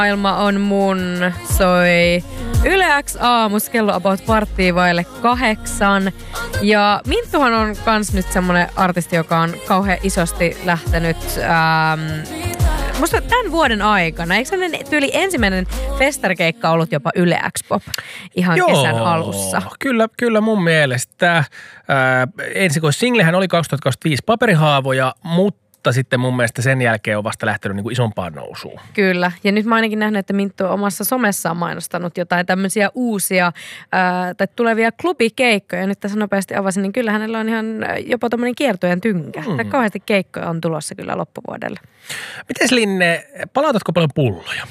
Maailma on mun soi Yle X aamus kello about 8:15. Ja Minttuhan on kans nyt semmonen artisti, joka on kauhean isosti lähtenyt musta tämän vuoden aikana. Eikö sellainen tyyli ensimmäinen festarikeikka ollut jopa Yle X Pop ihan kesän alussa? Kyllä mun mielestä. Ensikoissinglehän oli 2025 Paperihaavoja, mutta sitten mun mielestä sen jälkeen on vasta lähtenyt niin kuin isompaan nousuun. Kyllä. Ja nyt mä ainakin nähnyt, että Minttu on omassa somessaan mainostanut jotain tämmöisiä uusia tai tulevia klubikeikkoja. Nyt tässä nopeasti avasin, niin kyllä hänellä on ihan jopa tämmöinen kiertojen tynkä. Kauheasti keikkoja on tulossa kyllä loppuvuodelle. Mites Linne, palautatko paljon pulloja?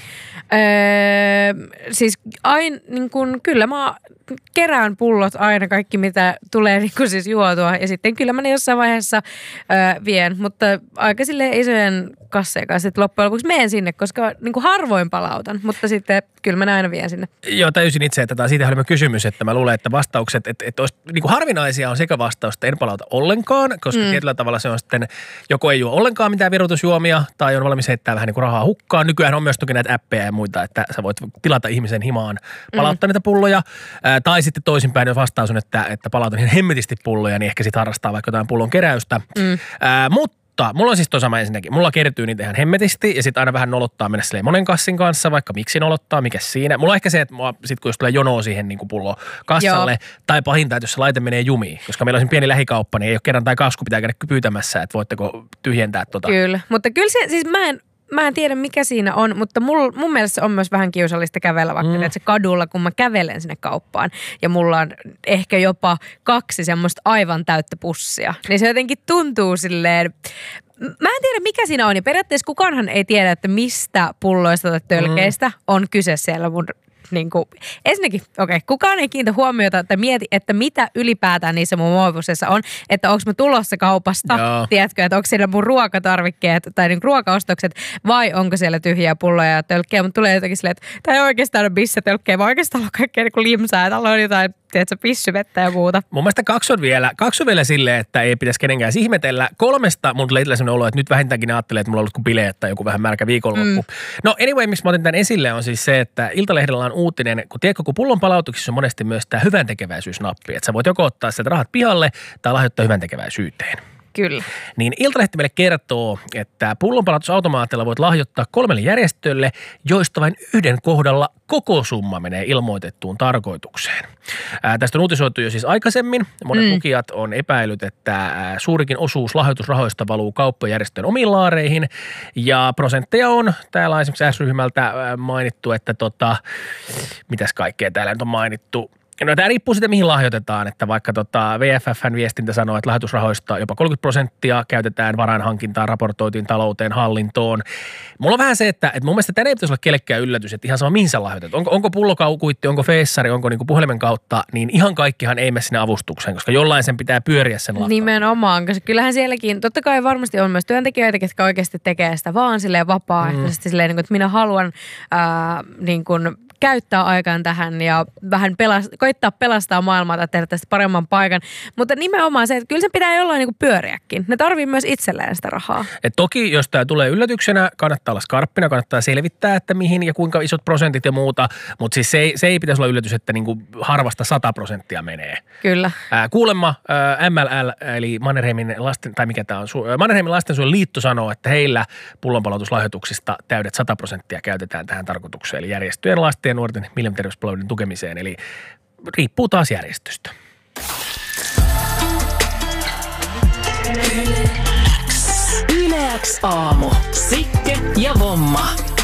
Siis niin kun, kyllä mä kerään pullot aina kaikki, mitä tulee niin kun siis juotua. Ja sitten kyllä mä ne jossain vaiheessa vien, mutta aika silleen isojen kasseja kanssa, että loppujen lopuksi menen sinne, koska niin kun harvoin palautan, mutta sitten kyllä mä ne aina vien sinne. Joo, täysin itse, että siitä oli kysymys, että mä luulen, että vastaukset, että olisi, niin kuin harvinaisia on sekä vastaus, että en palauta ollenkaan, koska tietyllä tavalla se on sitten, joko ei juo ollenkaan mitään virutusjuomia tai on valmis heittää vähän niin kuin rahaa hukkaan. Nykyään on myös toki näitä appeja ja muita, että sä voit tilata ihmisen himaan palauttaa niitä pulloja. Tai sitten toisinpäin, jos vastaus on, että palautan ihan hemmetisti pulloja, niin ehkä sitten harrastaa vaikka jotain pullon keräystä. Mutta mulla on siis toi sama ensinnäkin. Mulla kertyy niitä ihan hemmetisti ja sitten aina vähän nolottaa mennä silleen monen kassin kanssa, vaikka miksi nolottaa, mikä siinä. Mulla on ehkä se, että sit kun jos tulee jonoa siihen niin kuin pullo kassalle, tai pahinta, että jos se laite menee jumiin, koska meillä on pieni lähikauppa, niin ei ole kerran tai kasku pitää käydä pyytämässä, että voitteko tyhjentää tota. Kyllä, mutta kyllä se, siis mä en tiedä mikä siinä on, mutta mun mielestä se on myös vähän kiusallista kävellä vaikka että se kadulla, kun mä kävelen sinne kauppaan ja mulla on ehkä jopa 2 semmoista aivan täyttä pussia. Niin se jotenkin tuntuu silleen, mä en tiedä mikä siinä on ja periaatteessa kukaanhan ei tiedä, että mistä pulloista tai tölkeistä on kyse siellä mun niinku, ensinnäkin, kukaan ei kiinnitä huomiota tai mieti, että mitä ylipäätään niissä mun muovusseissa on, että onko mä tulossa kaupasta, tiedätkö, että onko siellä mun ruokatarvikkeet tai niin ruokaostokset vai onko siellä tyhjiä pulloja ja tölkkejä, mutta tulee jotenkin silleen, että tämä ei oikeastaan ole bissatölkkejä, vaan oikeastaan on kaikkea niin kuin limsaa, että on jotain, tiedätkö, pissyvettä ja muuta. Mun mielestä 2 on vielä silleen, että ei pitäisi kenenkään ihmetellä. 3 mun tulee itsellä sellainen olo, että nyt vähintäänkin ne ajattelee, että mulla on ollut kuin bileet tai joku vähän märkä viikonloppu. No anyway, miksi mä otin tämän esille on siis se, että Iltalehdellä on uutinen, kun tiedätkö, kun pullon palautuksissa on monesti myös tämä hyväntekeväisyysnappi, että sä voit joko ottaa sieltä rahat pihalle tai lahjoittaa hyväntekeväisyyteen. Kyllä. Niin Iltalehti meille kertoo, että pullonpalautusautomaatilla voit lahjoittaa 3 järjestölle, joista vain 1 kohdalla koko summa menee ilmoitettuun tarkoitukseen. Tästä on uutisoitu jo siis aikaisemmin. Monet lukijat on epäillyt, että suurikin osuus lahjoitusrahoista valuu kauppajärjestöjen omiin laareihin. Ja prosentteja on täällä esimerkiksi S-ryhmältä mainittu, että mitäs kaikkea täällä nyt on mainittu. No tämä riippuu siitä, mihin lahjoitetaan, että vaikka VFF:n viestintä sanoo, että lahjoitusrahoista jopa 30% käytetään varainhankintaan, raportoitiin talouteen, hallintoon. Mulla on vähän se, että mun mielestä tämä ei pitäisi olla kellekään yllätys, että ihan sama mihin sä lahjoitat. Onko pullokaukuitti, onko feessari, onko niinku puhelimen kautta, niin ihan kaikkihan ei mene sinne avustukseen, koska jollain sen pitää pyöriä sen lahjoituksen. Nimenomaan, koska kyllähän sielläkin, totta kai varmasti on myös työntekijöitä, jotka oikeasti tekee sitä vaan silleen vapaaehtoisesti silleen, että minä haluan niin kuin käyttää aikaan tähän ja vähän koittaa pelastaa maailmaa tai tehdä tästä paremman paikan. Mutta nimenomaan se, että kyllä sen pitää jollain niin pyöriäkin. Ne tarvii myös itselleen sitä rahaa. Et toki, jos tämä tulee yllätyksenä, kannattaa olla skarppina, kannattaa selvittää, että mihin ja kuinka isot prosentit ja muuta. Mutta siis se ei pitäisi olla yllätys, että niinku harvasta 100% menee. Kyllä. Kuulemma MLL, eli Mannerheimin Mannerheimin lastensuojelun liitto sanoo, että heillä pullonpalautuslahjoituksista täydet 100% käytetään tähän tarkoitukseen. Eli järjestöjen lasten ja nuorten mielenterveyspalveluiden tukemiseen. Eli riippuu taas järjestöstä. Yle X aamu. Sikke ja Vomma.